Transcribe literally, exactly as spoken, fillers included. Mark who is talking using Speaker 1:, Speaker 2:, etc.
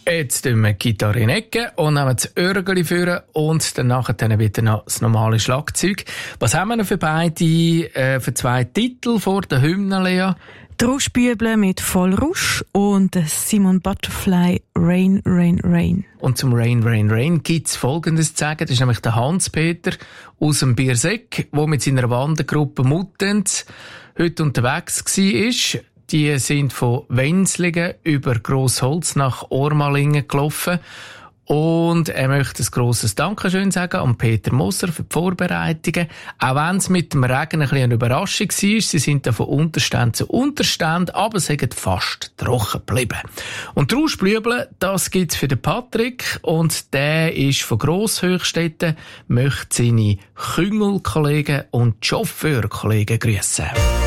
Speaker 1: Jetzt tun wir die Gitarre in die Ecke und nehmen das Örgeli vor und dann nachher dann wieder noch das normale Schlagzeug. Was haben wir noch für beide, äh, für zwei Titel vor der Hymne, Lea?
Speaker 2: Druschbüble mit Voll Rusch und Simon Butterfly Rain, Rain, Rain.
Speaker 1: Und zum Rain, Rain, Rain gibt's Folgendes zu sagen. Das ist nämlich der Hans-Peter aus dem Bierseck, der mit seiner Wandergruppe Muttens heute unterwegs war. Die sind von Wenslingen über Grossholz nach Ormalingen gelaufen. Und er möchte ein grosses Dankeschön sagen an Peter Moser für die Vorbereitungen. Auch wenn es mit dem Regen ein bisschen eine Überraschung war. Sie sind da von Unterstand zu Unterstand, aber sie sind fast trocken geblieben. Und Rauschblüble, das gibt's für den Patrick. Und der ist von Grosshöchstetten, möchte seine Küngelkollegen und Chauffeurkollegen grüssen.